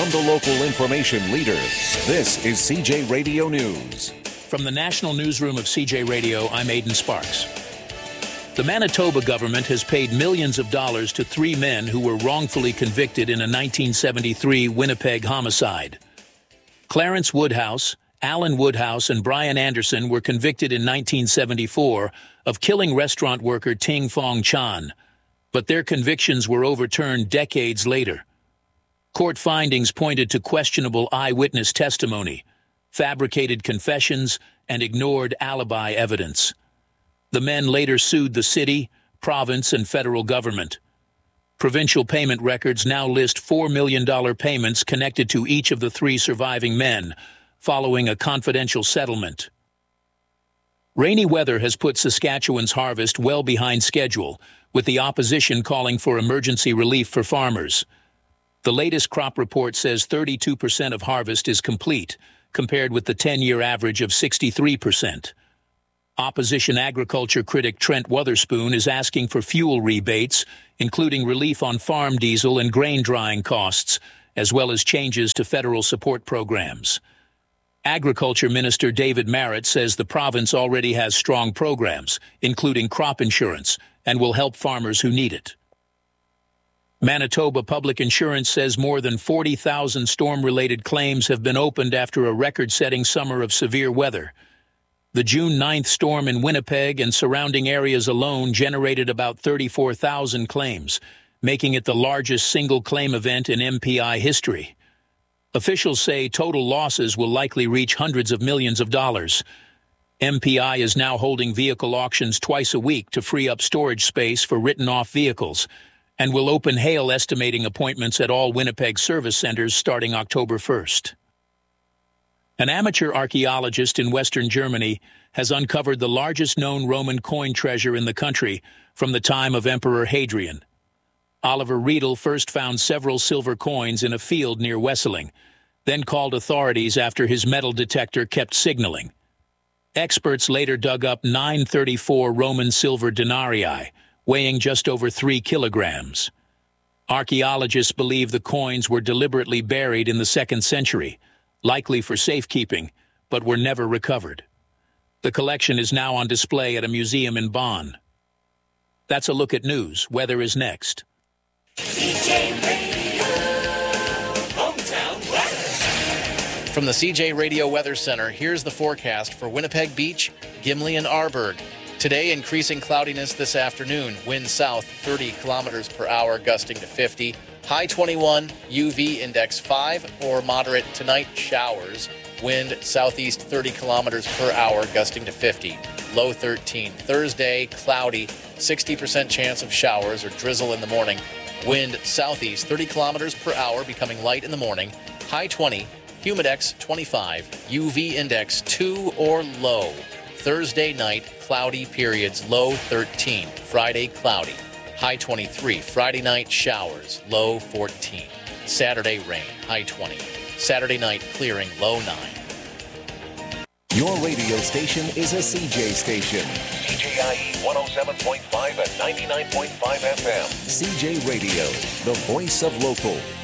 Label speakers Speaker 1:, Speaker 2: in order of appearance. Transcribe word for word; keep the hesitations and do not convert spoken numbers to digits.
Speaker 1: From the local information leader, this is C J Radio News.
Speaker 2: From the National Newsroom of C J Radio, I'm Aidan Sparks. The Manitoba government has paid millions of dollars to three men who were wrongfully convicted in a nineteen seventy-three Winnipeg homicide. Clarence Woodhouse, Alan Woodhouse, and Brian Anderson were convicted in nineteen seventy-four of killing restaurant worker Ting Fong Chan, but their convictions were overturned decades later. Court findings pointed to questionable eyewitness testimony, fabricated confessions, and ignored alibi evidence. The men later sued the city, province, and federal government. Provincial payment records now list four million dollars payments connected to each of the three surviving men, following a confidential settlement. Rainy weather has put Saskatchewan's harvest well behind schedule, with the opposition calling for emergency relief for farmers. The latest crop report says thirty-two percent of harvest is complete, compared with the ten-year average of sixty-three percent. Opposition agriculture critic Trent Wotherspoon is asking for fuel rebates, including relief on farm diesel and grain drying costs, as well as changes to federal support programs. Agriculture Minister David Marit says the province already has strong programs, including crop insurance, and will help farmers who need it. Manitoba Public Insurance says more than forty thousand storm-related claims have been opened after a record-setting summer of severe weather. The June ninth storm in Winnipeg and surrounding areas alone generated about thirty-four thousand claims, making it the largest single claim event in M P I history. Officials say total losses will likely reach hundreds of millions of dollars. M P I is now holding vehicle auctions twice a week to free up storage space for written-off vehicles, and will open hail estimating appointments at all Winnipeg service centers starting October first. An amateur archaeologist in Western Germany has uncovered the largest known Roman coin treasure in the country from the time of Emperor Hadrian. Oliver Riedel first found several silver coins in a field near Wesseling, then called authorities after his metal detector kept signaling. Experts later dug up nine thirty-four Roman silver denarii, weighing just over three kilograms. Archaeologists believe the coins were deliberately buried in the second century, likely for safekeeping, but were never recovered. The collection is now on display at a museum in Bonn. That's a look at news. Weather is next.
Speaker 3: C J Radio Hometown Weather.
Speaker 4: From the C J Radio Weather Center, here's the forecast for Winnipeg Beach, Gimli, and Arborg. Today, increasing cloudiness this afternoon. Wind south thirty kilometers per hour, gusting to fifty. High twenty-one, U V index five, or moderate tonight showers. Wind southeast thirty kilometers per hour, gusting to fifty. Low thirteen. Thursday, cloudy, sixty percent chance of showers or drizzle in the morning. Wind southeast thirty kilometers per hour, becoming light in the morning. High twenty, humidex twenty-five, U V index two or low. Thursday night, cloudy periods, low thirteen. Friday, cloudy, high twenty-three. Friday night, showers, low fourteen. Saturday, rain, high twenty. Saturday night, clearing, low nine.
Speaker 1: Your radio station is a C J station.
Speaker 5: C J I E one oh seven point five and ninety-nine point five F M.
Speaker 1: C J Radio, the voice of local.